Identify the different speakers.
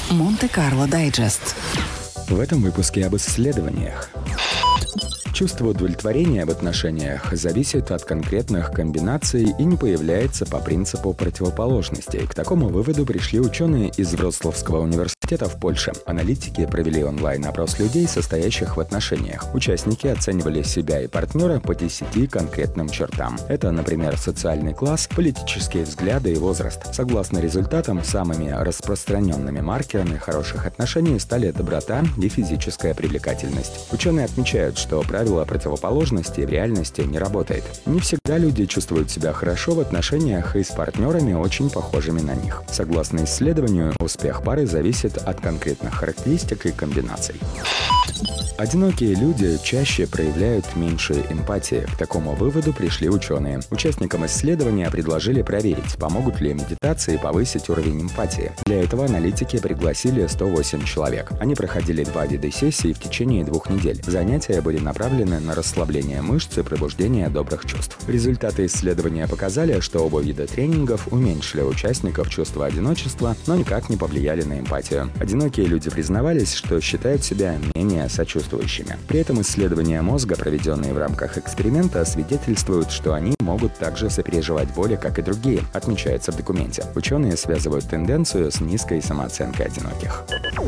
Speaker 1: Монте-Карло Дайджест.
Speaker 2: В этом выпуске об исследованиях. Чувство удовлетворения в отношениях зависит от конкретных комбинаций и не появляется по принципу противоположностей. К такому выводу пришли ученые из Вроцлавского университета в Польше. Аналитики провели онлайн-опрос людей, состоящих в отношениях. Участники оценивали себя и партнера по 10 конкретным чертам. Это, например, социальный класс, политические взгляды и возраст. Согласно результатам, самыми распространенными маркерами хороших отношений стали доброта и физическая привлекательность. Ученые отмечают, что правило противоположности в реальности не работает. Не всегда люди чувствуют себя хорошо в отношениях и с партнерами, очень похожими на них. Согласно исследованию, успех пары зависит от конкретных характеристик и комбинаций. Одинокие люди чаще проявляют меньше эмпатии. К такому выводу пришли ученые. Участникам исследования предложили проверить, помогут ли медитации повысить уровень эмпатии. Для этого аналитики пригласили 108 человек. Они проходили 2 вида сессий в течение 2 недель. Занятия были направлены на расслабление мышц и пробуждение добрых чувств. Результаты исследования показали, что оба вида тренингов уменьшили у участников чувство одиночества, но никак не повлияли на эмпатию. Одинокие люди признавались, что считают себя менее сочувствующими. При этом исследования мозга, проведенные в рамках эксперимента, свидетельствуют, что они могут также сопереживать боли, как и другие, отмечается в документе. Ученые связывают тенденцию с низкой самооценкой одиноких.